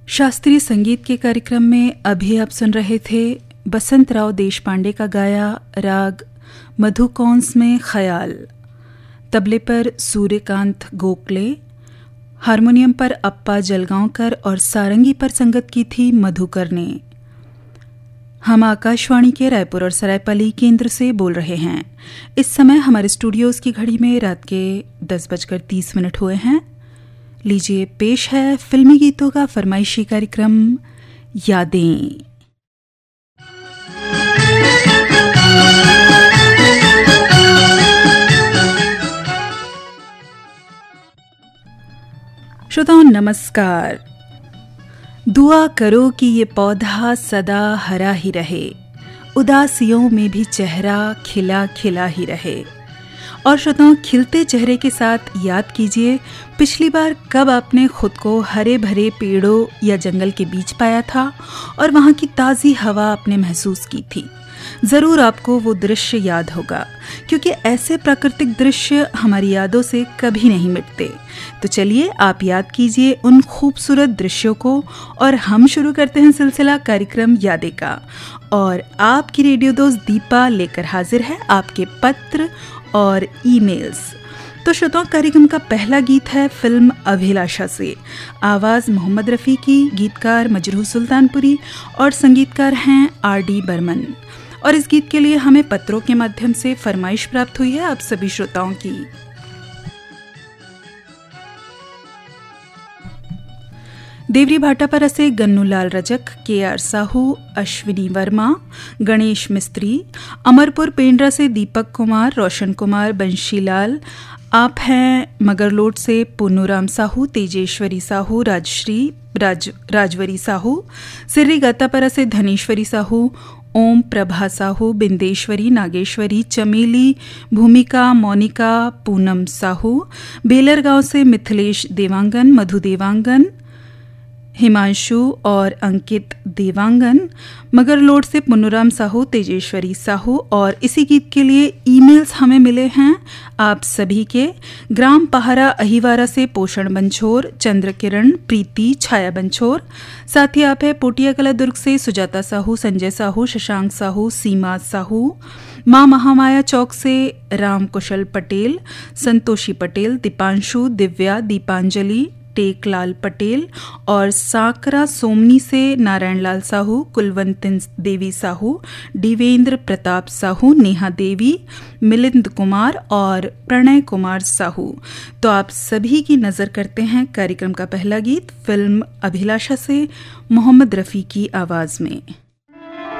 शास्त्रीय संगीत के कार्यक्रम में अभी आप सुन रहे थे बसंतराव देशपांडे का गाया राग मधुकौंस में ख्याल। तबले पर सूर्यकांत गोखले, हारमोनियम पर अप्पा जलगांवकर और सारंगी पर संगत की थी मधुकर ने। हम आकाशवाणी के रायपुर और सरायपाली केंद्र से बोल रहे हैं। इस समय हमारे स्टूडियोज़ की घड़ी में रात के 10:30 हुए हैं। लीजिए पेश है फिल्मी गीतों का फरमाइशी कार्यक्रम यादें। श्रोताओं नमस्कार। दुआ करो कि ये पौधा सदा हरा ही रहे, उदासियों में भी चेहरा खिला खिला ही रहे। और श्रोताओं, खिलते चेहरे के साथ याद कीजिए पिछली बार कब आपने खुद को हरे भरे पेड़ों या जंगल के बीच पाया था और वहाँ की ताज़ी हवा आपने महसूस की थी। ज़रूर आपको वो दृश्य याद होगा, क्योंकि ऐसे प्राकृतिक दृश्य हमारी यादों से कभी नहीं मिटते। तो चलिए आप याद कीजिए उन खूबसूरत दृश्यों को और हम शुरू करते हैं सिलसिला कार्यक्रम यादें का। और आपकी रेडियो दोस्त दीपा लेकर हाजिर है आपके पत्र और ईमेल्स। तो श्रोताओं, कार्यक्रम का पहला गीत है फिल्म अभिलाषा से। आवाज़ मोहम्मद रफ़ी की, गीतकार मजरूह सुल्तानपुरी और संगीतकार हैं आर.डी. बर्मन। और इस गीत के लिए हमें पत्रों के माध्यम से फरमाइश प्राप्त हुई है आप सभी श्रोताओं की। देवरी भाटापारा से गन्नूलाल रजक, के.आर. साहू, अश्विनी वर्मा, गणेश मिस्त्री, अमरपुर पेंड्रा से दीपक कुमार, रोशन कुमार, बंशीलाल। आप हैं मगरलोड से पुन्नूराम साहू, तेजेश्वरी साहू, राजवरी साहू, सिर्री गातापारा से धनेश्वरी साहू, ओम प्रभा साहू, बिंदेश्वरी, नागेश्वरी, चमेली, भूमिका, मोनिका, पूनम साहू, बेलर गांव से मिथिलेश देवांगन, मधु देवांगन, हिमांशु और अंकित देवांगन, मगरलोड से पुन्नूराम साहू, तेजेश्वरी साहू। और इसी गीत के लिए ईमेल्स हमें मिले हैं आप सभी के। ग्राम पहारा अहिवारा से पोषण बंछोर, चंद्र किरण, प्रीति, छाया बंछोर। साथ ही आप है पोटिया कला दुर्ग से सुजाता साहू, संजय साहू, शशांक साहू, सीमा साहू। माँ महामाया चौक से राम कुशल पटेल, संतोषी पटेल, दीपांशु, दिव्या, दीपांजलि, टेकलाल पटेल। और साकरा सोमनी से नारायण लाल साहू, कुलवंतिन देवी साहू, दिवेंद्र प्रताप साहू, नेहा देवी, मिलिंद कुमार और प्रणय कुमार साहू। तो आप सभी की नज़र करते हैं कार्यक्रम का पहला गीत फिल्म अभिलाषा से मोहम्मद रफ़ी की आवाज़ में।